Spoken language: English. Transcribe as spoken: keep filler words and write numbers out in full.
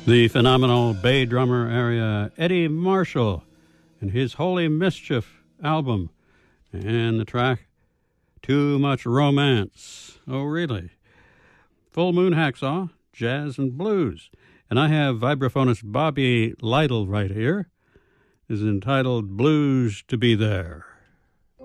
The phenomenal Bay drummer area Eddie Marshall and his Holy Mischief album, and the track Too Much Romance. Oh, really? Full Moon Hacksaw, jazz and blues. And I have vibraphonist Bobby Lytle right here. Is entitled Blues to Be There.